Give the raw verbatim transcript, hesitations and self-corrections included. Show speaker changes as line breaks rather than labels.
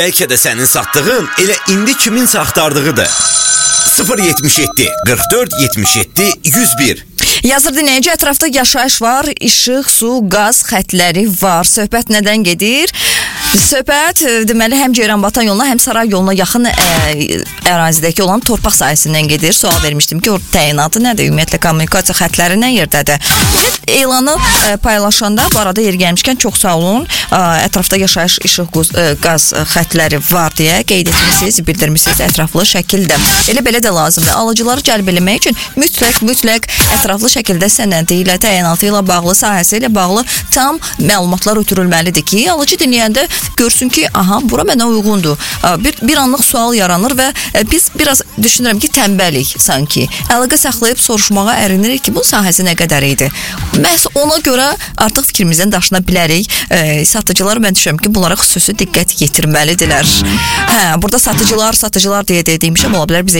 bəlkə də sənin satdığın elə indi kiminsə axtardığıdır. sıfır yetmiş yeddi qırx dörd yetmiş yeddi yüz bir.
Yazır dinləyici, ətrafda yaşayış var, işıq, su, qaz xətləri var. Söhbət nədən gedir? Söhbət deməli həm Ceyranbatan yoluna, həm Saray yoluna yaxın ə, ərazidəki olan torpaq sahəsindən gedir. Sual vermişdim ki, o təyinatı nədir? Ümumiyyətlə kommunikasiya xətləri nə yerdədir? Ümumiyyət elanı ə, paylaşanda bu arada yer gəlmişkən çox sağ olun. Ə, ətrafda yaşayış, işıq, ə, qaz xətləri var deyə qeyd etmişsiniz, bildirmişsiniz ətraflı şəkildə. Elə belə də lazımdır. Alıcıları cəlb eləmək üçün mütləq, mütləq ətraflı şəkildə sənədi ilə, təyinatı ilə bağlı, sahəsi ilə bağlı tam məlumatlar ötürülməlidir ki, alıcı dinləyəndə görsün ki, aha, bura mənə uyğundur. Bir, bir anlıq sual yaranır və biz biraz düşünürəm ki, tənbəlik sanki. Əlaqə saxlayıb soruşmağa ərinirik ki, bu sahəsi nə qədər idi. Məhz ona görə artıq fikrimizdən daşına bilərik. E, satıcılar mən düşünürəm ki, bunlara xüsusi diqqət yetirməlidirlər. Hə, burada satıcılar, satıcılar deyə dediyim şey ola bilər. Bizə